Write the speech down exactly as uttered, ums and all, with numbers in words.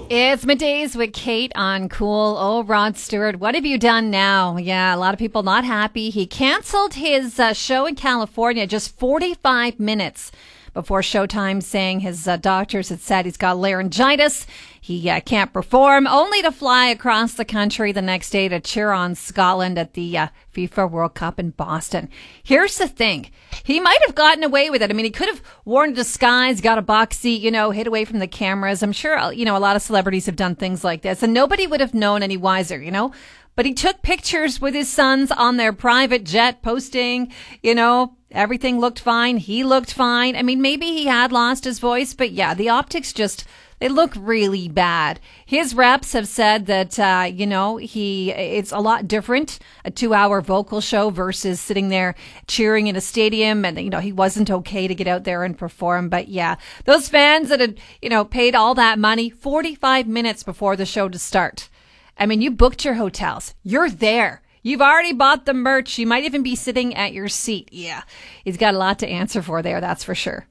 It's middays with Kate on Cool. Oh, Rod Stewart, what have you done now? Yeah, a lot of people not happy. He canceled his uh, show in California just forty-five minutes before showtime, saying his uh, doctors had said he's got laryngitis. He uh, can't perform, only to fly across the country the next day to cheer on Scotland at the uh, FIFA World Cup in Boston. Here's the thing. He might have gotten away with it. I mean, he could have worn a disguise, got a box seat, you know, hid away from the cameras. I'm sure, you know, a lot of celebrities have done things like this, and nobody would have known any wiser, you know. But he took pictures with his sons on their private jet, posting, you know, everything looked fine. He looked fine. I mean, maybe he had lost his voice, but yeah, the optics just, they look really bad. His reps have said that, uh, you know, he, it's a lot different, a two hour vocal show versus sitting there cheering in a stadium. And, you know, he wasn't okay to get out there and perform. But yeah, those fans that had, you know, paid all that money forty-five minutes before the show to start. I mean, you booked your hotels. You're there. You've already bought the merch. You might even be sitting at your seat. Yeah, he's got a lot to answer for there, that's for sure.